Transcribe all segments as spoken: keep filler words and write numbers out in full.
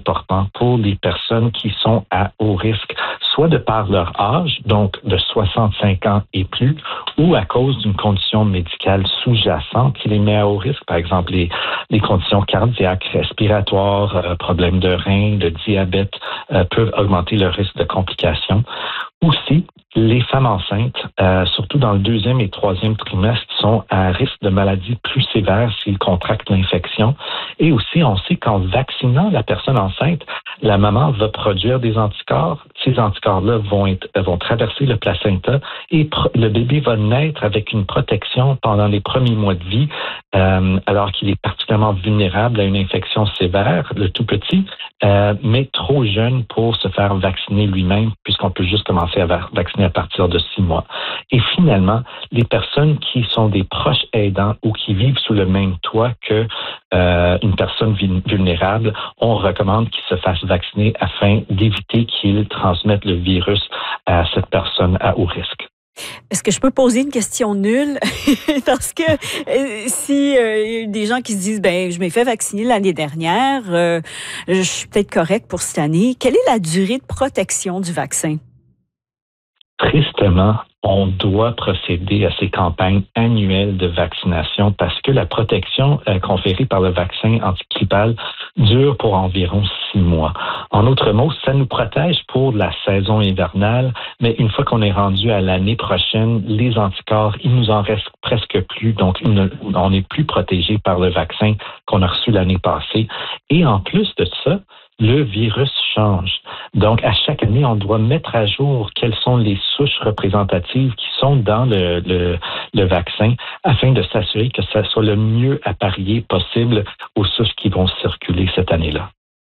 important pour les personnes qui sont à haut risque, soit de par leur âge, donc de soixante-cinq ans et plus, ou à cause d'une condition médicale sous-jacente qui les met à haut risque, par exemple les, les conditions cardiaques, respiratoires, euh, problèmes de reins, de diabète, euh, peuvent augmenter le risque de complications. Aussi, les femmes enceintes, euh, surtout dans le deuxième et troisième trimestre, sont à risque de maladies plus sévères s'ils contractent l'infection. Et aussi, on sait qu'en vaccinant la personne enceinte, la maman va produire des anticorps. Ces anticorps-là vont être, vont traverser le placenta et pro- le bébé va naître avec une protection pendant les premiers mois de vie, euh, alors qu'il est particulièrement vulnérable à une infection sévère, le tout petit, euh, mais trop jeune pour se faire vacciner lui-même, puisqu'on peut juste commencer à va- vacciner à partir de six mois. Et finalement, les personnes qui sont des proches aidants ou qui vivent sous le même toit que euh, une personne vulnérable, on recommande qu'ils se fassent vacciner afin d'éviter qu'ils transmettent le virus à cette personne à haut risque. Est-ce que je peux poser une question nulle? Parce que euh, si euh, y a des gens qui se disent, ben, je m'ai fait vacciner l'année dernière, euh, je suis peut-être correct pour cette année. Quelle est la durée de protection du vaccin? Tristement, on doit procéder à ces campagnes annuelles de vaccination parce que la protection euh, conférée par le vaccin antigrippal dure pour environ six mois. En d'autres mots, ça nous protège pour la saison hivernale, mais une fois qu'on est rendu à l'année prochaine, les anticorps, il nous en reste presque plus, donc on n'est plus protégé par le vaccin qu'on a reçu l'année passée. Et en plus de ça, le virus change. Donc, à chaque année, on doit mettre à jour quelles sont les souches représentatives qui sont dans le, le, le vaccin afin de s'assurer que ça soit le mieux apparié possible aux souches qui vont circuler cette année-là.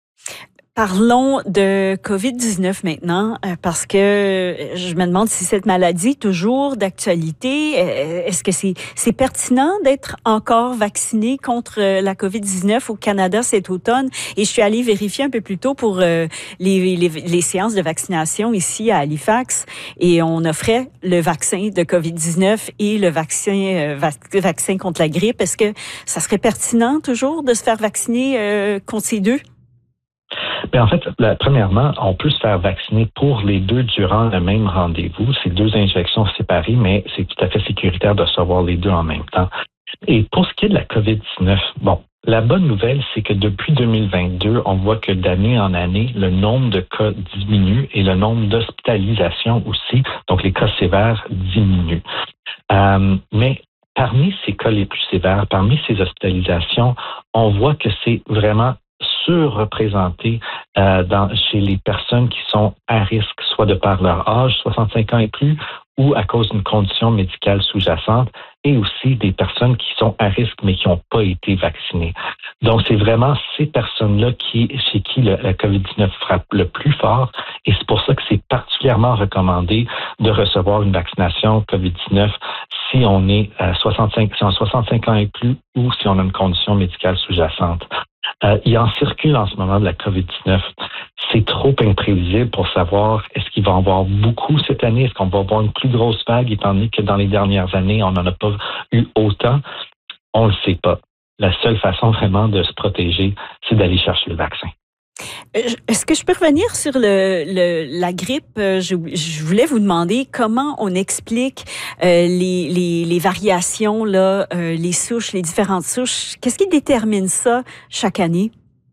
Parlons de covid dix-neuf maintenant, parce que je me demande si cette maladie est toujours d'actualité. Est-ce que c'est, c'est pertinent d'être encore vacciné contre la covid dix-neuf au Canada cet automne? Et je suis allée vérifier un peu plus tôt pour les, les, les séances de vaccination ici à Halifax, et on offrait le vaccin de covid dix-neuf et le vaccin, vaccin contre la grippe. Est-ce que ça serait pertinent toujours de se faire vacciner euh, contre ces deux? Bien, en fait, la, premièrement, on peut se faire vacciner pour les deux durant le même rendez-vous. C'est deux injections séparées, mais c'est tout à fait sécuritaire de recevoir les deux en même temps. Et pour ce qui est de la covid dix-neuf, bon, la bonne nouvelle, c'est que depuis deux mille vingt-deux, on voit que d'année en année, le nombre de cas diminue et le nombre d'hospitalisations aussi, donc les cas sévères diminuent. Euh, mais parmi ces cas les plus sévères, parmi ces hospitalisations, on voit que c'est vraiment surreprésentés euh, dans, chez les personnes qui sont à risque, soit de par leur âge, soixante-cinq ans et plus, ou à cause d'une condition médicale sous-jacente, et aussi des personnes qui sont à risque mais qui n'ont pas été vaccinées. Donc, c'est vraiment ces personnes-là qui, chez qui le, la covid dix-neuf frappe le plus fort, et c'est pour ça que c'est particulièrement recommandé de recevoir une vaccination covid dix-neuf si on est à soixante-cinq, si on a soixante-cinq ans et plus, ou si on a une condition médicale sous-jacente. Euh, il en circule en ce moment de la covid dix-neuf. C'est trop imprévisible pour savoir est-ce qu'il va y en avoir beaucoup cette année, est-ce qu'on va avoir une plus grosse vague, étant donné que dans les dernières années, on n'en a pas eu autant. On ne le sait pas. La seule façon vraiment de se protéger, c'est d'aller chercher le vaccin. Est-ce que je peux revenir sur le, le la grippe? Je, je voulais vous demander comment on explique euh, les, les, les variations, là, euh, les souches, les différentes souches. Qu'est-ce qui détermine ça chaque année?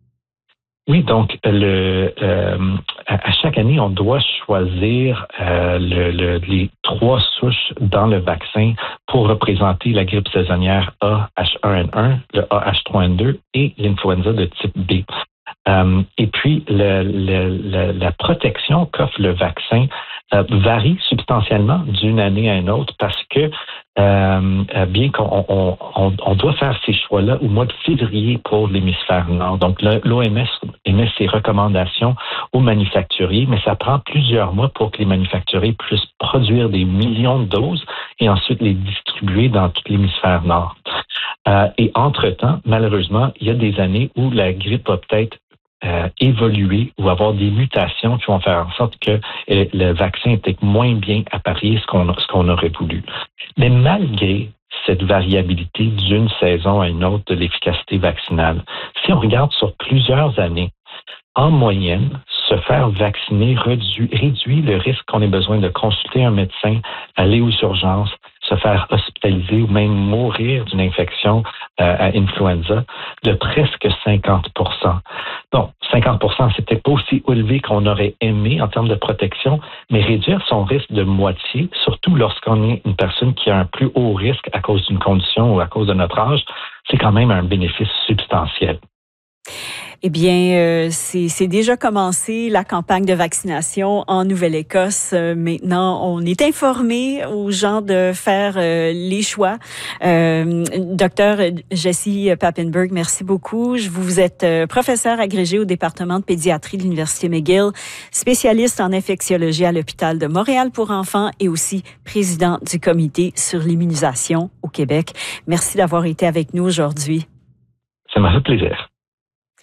Oui, donc le euh, à chaque année, on doit choisir euh, le, le, les trois souches dans le vaccin pour représenter la grippe saisonnière A H un N un, le A H trois N deux et l'influenza de type B. Euh, et puis, le, le, le, la protection qu'offre le vaccin euh, varie substantiellement d'une année à une autre parce que euh, bien qu'on on, on, on doit faire ces choix-là au mois de février pour l'hémisphère nord. Donc, l'O M S émet ses recommandations aux manufacturiers, mais ça prend plusieurs mois pour que les manufacturiers puissent produire des millions de doses et ensuite les distribuer dans tout l'hémisphère nord. Euh, et entre-temps, malheureusement, il y a des années où la grippe va peut-être Euh, évoluer ou avoir des mutations qui vont faire en sorte que euh, le vaccin est peut-être moins bien apparié ce qu'on, ce qu'on aurait voulu. Mais malgré cette variabilité d'une saison à une autre de l'efficacité vaccinale, si on regarde sur plusieurs années, En moyenne, se faire vacciner réduit, réduit le risque qu'on ait besoin de consulter un médecin, aller aux urgences, se faire hospitaliser ou même mourir d'une infection euh, à influenza de presque cinquante pour cent. Bon, cinquante pour cent, c'est peut-être pas aussi élevé qu'on aurait aimé en termes de protection, mais réduire son risque de moitié, surtout lorsqu'on est une personne qui a un plus haut risque à cause d'une condition ou à cause de notre âge, c'est quand même un bénéfice substantiel. Eh bien, euh, c'est, c'est déjà commencé la campagne de vaccination en Nouvelle-Écosse. Euh, maintenant, on est informé aux gens de faire euh, les choix. Euh, Docteur Jessie Papenburg, merci beaucoup. Vous êtes euh, professeur agrégé au département de pédiatrie de l'Université McGill, spécialiste en infectiologie à l'hôpital de Montréal pour enfants et aussi président du comité sur l'immunisation au Québec. Merci d'avoir été avec nous aujourd'hui. Ça m'a fait plaisir.